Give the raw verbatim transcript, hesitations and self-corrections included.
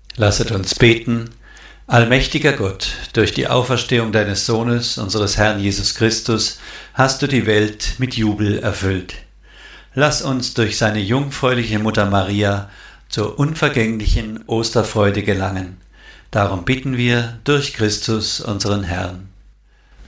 Lasset uns beten. Allmächtiger Gott, durch die Auferstehung deines Sohnes, unseres Herrn Jesus Christus, hast du die Welt mit Jubel erfüllt. Lass uns durch seine jungfräuliche Mutter Maria zur unvergänglichen Osterfreude gelangen. Darum bitten wir durch Christus, unseren Herrn.